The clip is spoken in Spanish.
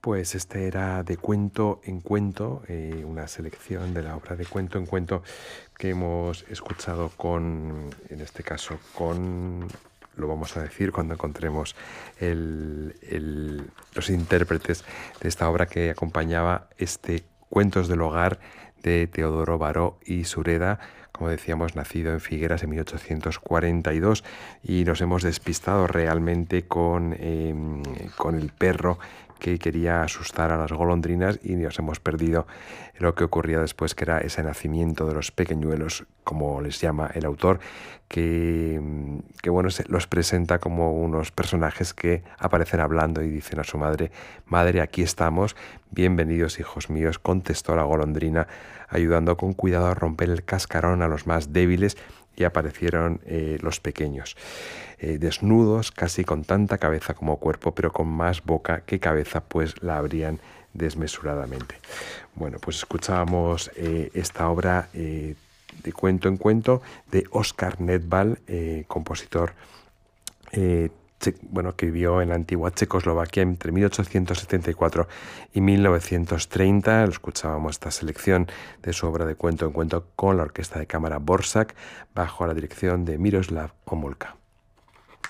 Pues este era De cuento en cuento, una selección de la obra De cuento en cuento que hemos escuchado en este caso, lo vamos a decir cuando encontremos los intérpretes de esta obra que acompañaba Cuentos del Hogar de Teodoro Baró y Sureda, como decíamos, nacido en Figueras en 1842, y nos hemos despistado realmente con el perro que quería asustar a las golondrinas, y nos hemos perdido lo que ocurría después, que era ese nacimiento de los pequeñuelos, como les llama el autor, que bueno, los presenta como unos personajes que aparecen hablando y dicen a su madre: «Madre, aquí estamos, bienvenidos, hijos míos», contestó la golondrina, ayudando con cuidado a romper el cascarón a los más débiles, y aparecieron los pequeños, desnudos, casi con tanta cabeza como cuerpo, pero con más boca que cabeza, pues la abrían desmesuradamente. Bueno, pues escuchábamos esta obra de cuento en cuento de Oskar Nedbal, compositor que vivió en la antigua Checoslovaquia entre 1874 y 1930. Lo escuchábamos, esta selección de su obra de cuento en cuento, con la Orquesta de Cámara Borsak, bajo la dirección de Miroslav Homolka.